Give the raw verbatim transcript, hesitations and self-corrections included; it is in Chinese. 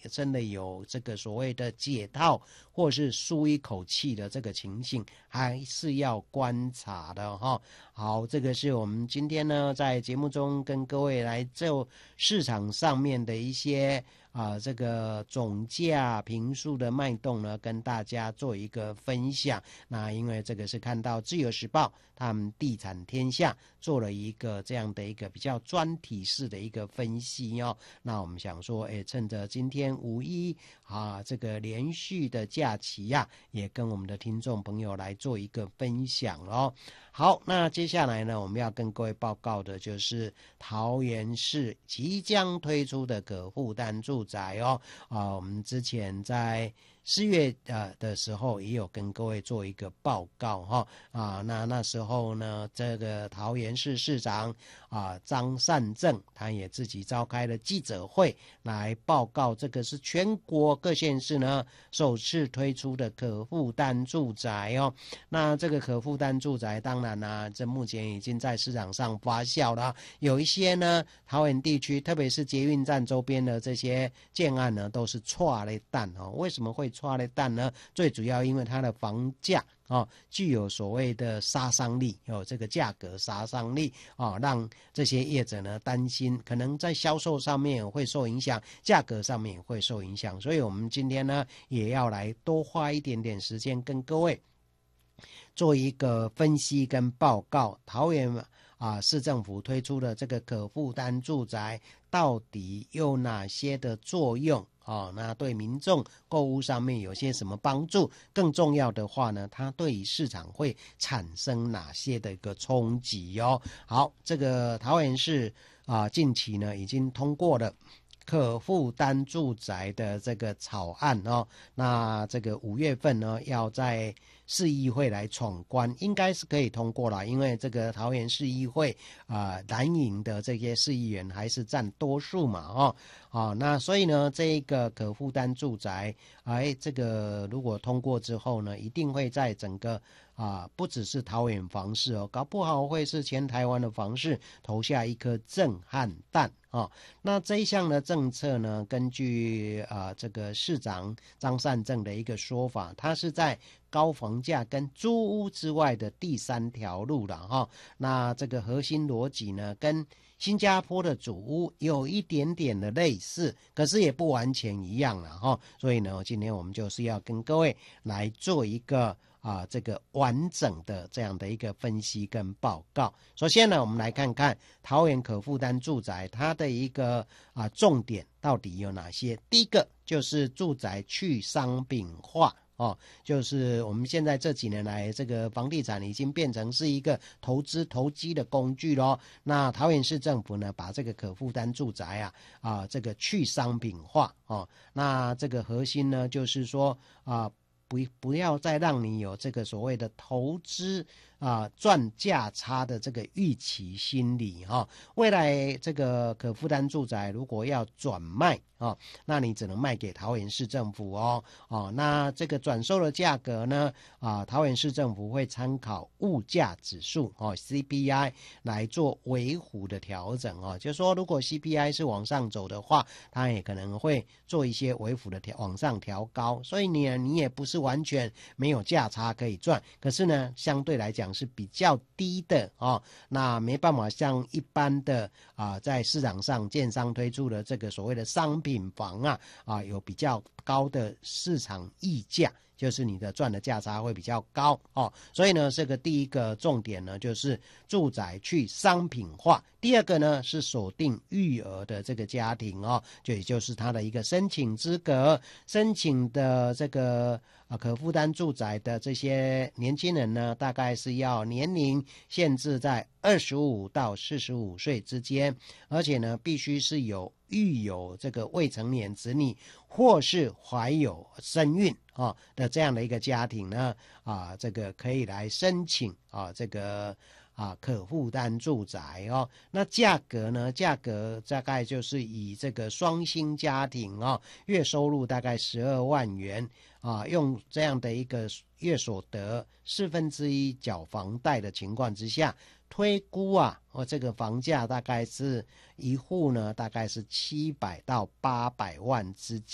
真的有这个所谓的解套或是舒一口气的这个情形，还是要观察的哈。好，这个是我们今天呢在节目中跟各位来就市场上面的一些啊，这个总价评述的脉动呢，跟大家做一个分享。那因为这个是看到自由时报他们地产天下做了一个这样的一个比较专题式的一个分析哦。那我们想说，哎，趁着今天五一啊这个连续的假期呀、啊，也跟我们的听众朋友来做一个分享哦。好，那接下来呢，我们要跟各位报告的就是桃园市即将推出的可负担住宅哦。啊，我们之前在四月呃的时候也有跟各位做一个报告哈、哦、啊，那那时候呢，这个桃园市市长啊张善政他也自己召开了记者会来报告，这个是全国各县市呢首次推出的可负担住宅哦。那这个可负担住宅当然呢、啊，这目前已经在市场上发酵了，有一些呢桃园地区特别是捷运站周边的这些建案呢都是错了蛋哦。为什么会错了蛋呢？最主要因为它的房价哦，具有所谓的杀伤力，有、哦、这个价格杀伤力哦，让这些业者呢担心，可能在销售上面会受影响，价格上面也会受影响。所以我们今天呢，也要来多花一点点时间跟各位做一个分析跟报告。桃园啊市政府推出的这个可负担住宅，到底有哪些的作用？哦，那对民众购物上面有些什么帮助？更重要的话呢，它对于市场会产生哪些的一个冲击哦？好，这个桃园市啊，近期呢已经通过了可负担住宅的这个草案哦，那这个五月份呢要在市议会来闯关，应该是可以通过了，因为这个桃园市议会啊、呃、蓝营的这些市议员还是占多数嘛哦，啊那所以呢这个可负担住宅哎这个如果通过之后呢，一定会在整个啊不只是桃园房市哦，搞不好会是全台湾的房市投下一颗震撼弹。哦，那这一项的政策呢，根据啊、呃、这个市长张善政的一个说法，它是在高房价跟租屋之外的第三条路了哈、哦。那这个核心逻辑呢，跟新加坡的祖屋有一点点的类似，可是也不完全一样了哈、哦。所以呢，今天我们就是要跟各位来做一个啊，这个完整的这样的一个分析跟报告。首先呢，我们来看看桃园可负担住宅它的一个啊重点到底有哪些。第一个就是住宅去商品化。哦，就是我们现在这几年来，这个房地产已经变成是一个投资投机的工具咯。那桃园市政府呢，把这个可负担住宅啊啊这个去商品化哦。那这个核心呢，就是说啊。不不要再让你有这个所谓的投资啊赚价差的这个预期心理哈、哦。未来这个可负担住宅如果要转卖哦，那你只能卖给桃园市政府哦哦。那这个转售的价格呢啊，桃园市政府会参考物价指数哦 C P I 来做微幅的调整哦。就是说，如果 C P I 是往上走的话，它也可能会做一些微幅的调往上调高。所以你你也不是完全没有价差可以赚，可是呢，相对来讲是比较低的哦。那没办法像一般的啊，在市场上建商推出的这个所谓的商品房啊啊，有比较高的市场溢价。就是你的赚的价差会比较高哦，所以呢，这个第一个重点呢，就是住宅去商品化。第二个呢，是锁定育儿的这个家庭哦，就也就是他的一个申请资格，申请的这个啊可负担住宅的这些年轻人呢，大概是要年龄限制在二十五到四十五岁之间，而且呢，必须是有育有这个未成年子女或是怀有身孕啊、哦、的这样的一个家庭呢，啊，这个可以来申请啊，这个啊可负担住宅哦。那价格呢？价格大概就是以这个双薪家庭哦，月收入大概十二万元啊，用这样的一个月所得四分之一缴房贷的情况之下。推估啊，哦，这个房价大概是一户呢，大概是七百到八百万之间。